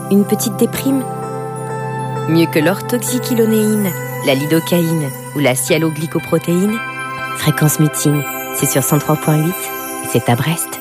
Une petite déprime? Mieux que l'orthoxyclonéine, la lidocaïne ou la sialoglycoprotéine? Fréquence Mutine, c'est sur 103.8 et c'est à Brest.